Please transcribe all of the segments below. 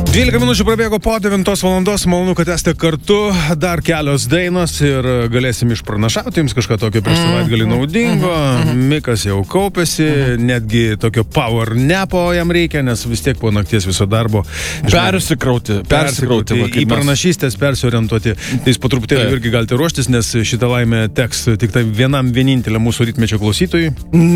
12 minučių prabėgo po 9 valandos, malonu, kad esate kartu, dar kelios dainos ir galėsim išpranašauti jums kažką tokio prieš savaitgalį naudingo. Mikas jau kaupėsi, netgi tokio power napo jam reikia, nes vis tiek po nakties viso darbo persikrauti į pranašystės persiorientuoti. Tai jūs po truputėlį irgi galite ruoštis, nes šitą laimę teks tik tai vienam vieninteliam mūsų rytmečio klausytojui.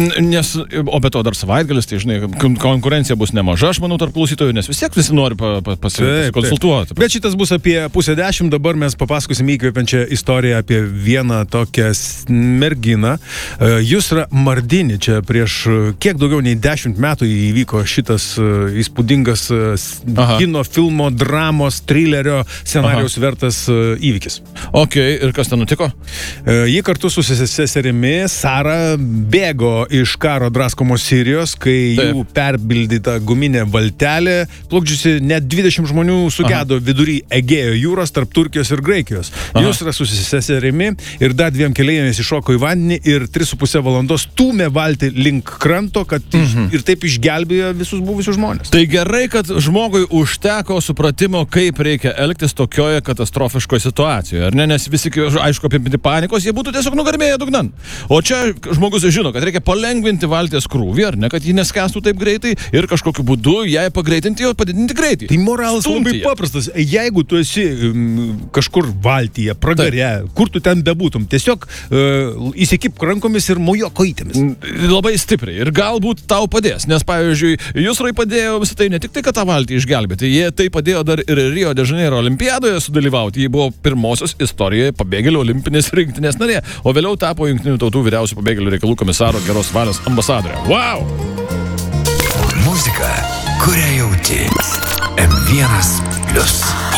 O be to dar savaitgalis, tai žinai, konkurencija bus nemaža, aš manau, tarp klausytojų, nes vis tiek visi nori pasikonsultuoti. Bet šitas bus apie 9:30, dabar mes papasakosim įkvepiančią istoriją apie vieną tokią merginą. Jusra Mardini, čia prieš kiek daugiau nei 10 metų įvyko šitas įspūdingas kino filmo, dramos, trilerio scenarijaus vertas įvykis. Ok, ir kas ten nutiko? Ji kartu su seserimi Sara bėgo iš karo draskomos Sirijos, kai jų perbildyta guminė valtelė plukdžiusi net 20 žmonių sugedo vidury Egėjo jūros tarp Turkijos ir Graikijos. Jusra su seserimi ir dar 2 keleiviais iššoko į vandenį ir 3,5 valandos stūmė valtį link kranto, kad ir taip išgelbėjo visus buvusius žmonės. Tai gerai, kad žmogui užteko supratimo, kaip reikia elgtis tokioje katastrofiškoje situacijoje, ar ne? Nes visi, aišku, apimti panikos, jie būtų tiesiog nugarmėję dugnan. O čia žmogus žino, kad reikia palengvinti valties krūvį, ar ne, kad ji neskęstų taip greitai ir kažkokiu būdu jai pagreitinti, padidinti greitį. Tai moralas labai paprastas. Jeigu tu esi kažkur valtyje, pragare, kur tu ten bebūtum, tiesiog įsikip rankomis ir mojo kojytėmis. Labai stipriai. Ir galbūt tau padės. Nes, pavyzdžiui, Jusrai padėjo visą tai ne tik tai, kad tą valtį išgelbėti, jie tai padėjo dar ir Rio de Janeiro olimpiadoje sudalyvauti. Jie buvo pirmosios istorijoje pabėgėlių olimpinės rinktinės narė, o vėliau tapo Jungtinių tautų vyriausių pabėgėlių reikalų komisaro geros valios ambasadorė. Wow! Muzika, kurią jauti. M1+.